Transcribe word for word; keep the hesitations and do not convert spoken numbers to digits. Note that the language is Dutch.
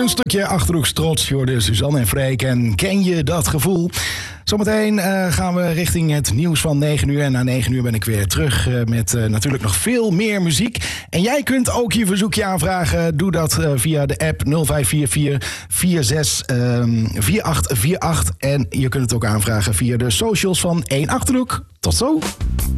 Een stukje Achterhoeks trots, Jorden, Suzanne en Freek. En ken je dat gevoel? Zometeen uh, gaan we richting het nieuws van negen uur. En na negen uur ben ik weer terug uh, met uh, natuurlijk nog veel meer muziek. En jij kunt ook je verzoekje aanvragen. Doe dat uh, via de app nul vijf vier vier vier zes vier acht vier acht. En je kunt het ook aanvragen via de socials van één Achterhoek. Tot zo!